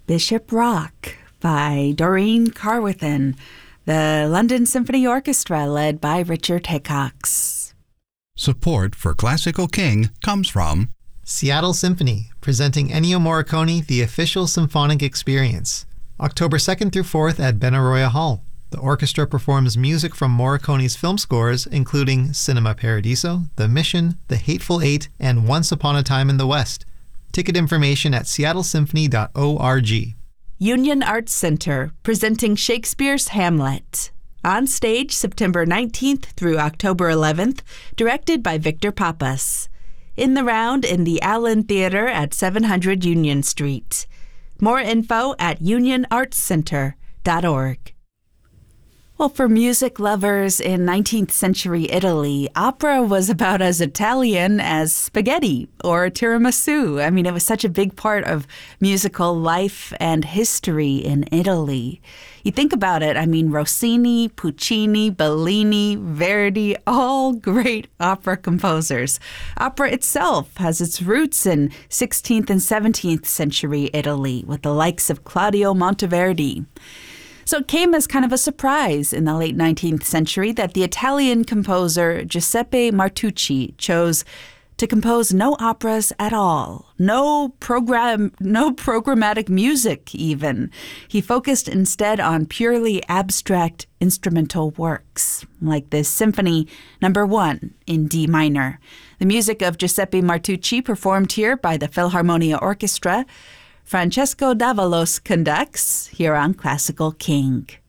Bishop Rock by Doreen Carwithen, the London Symphony Orchestra led by Richard Hickox. Support for Classical King comes from Seattle Symphony, presenting Ennio Morricone, The Official Symphonic Experience. October 2nd through 4th at Benaroya Hall. The orchestra performs music from Morricone's film scores, including Cinema Paradiso, The Mission, The Hateful Eight, and Once Upon a Time in the West. Ticket information at seattlesymphony.org. Union Arts Center, presenting Shakespeare's Hamlet. On stage September 19th through October 11th, directed by Victor Pappas. In the round in the Allen Theater at 700 Union Street. More info at unionartscenter.org. Well, for music lovers in 19th century Italy, opera was about as Italian as spaghetti or tiramisu. I mean, it was such a big part of musical life and history in Italy. You think about it, I mean, Rossini, Puccini, Bellini, Verdi, all great opera composers. Opera itself has its roots in 16th and 17th century Italy with the likes of Claudio Monteverdi. So it came as kind of a surprise in the late 19th century that the Italian composer Giuseppe Martucci chose to compose no operas at all, no programmatic music even. He focused instead on purely abstract instrumental works, like this Symphony No. 1 in D minor. The music of Giuseppe Martucci performed here by the Philharmonia Orchestra. Francesco Davalos conducts here on Classical King.